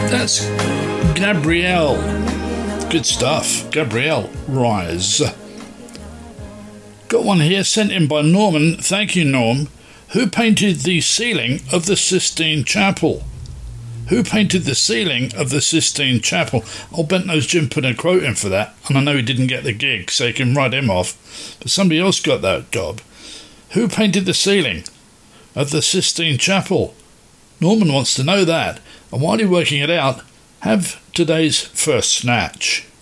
That's Gabrielle. Good stuff. Gabrielle Rise. Got one here sent in by Norman. Thank you, Norm. Who painted the ceiling of the Sistine Chapel? Who painted the ceiling of the Sistine Chapel? Old Bentnose Jim put a quote in for that, and I know he didn't get the gig, so he can write him off. But somebody else got that job. Who painted the ceiling of the Sistine Chapel? Norman wants to know that. And while you're working it out, have today's first snatch.